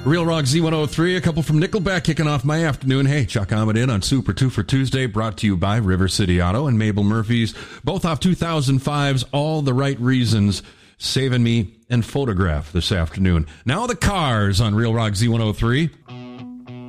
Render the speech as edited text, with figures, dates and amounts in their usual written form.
Real Rock Z103, a couple from Nickelback kicking off my afternoon. Hey, Chuck Ahmed in on Super 2 for Tuesday, brought to you by River City Auto and Mabel Murphy's, both off 2005's All the Right Reasons, Saving Me and Photograph this afternoon. Now the Cars on Real Rock Z103.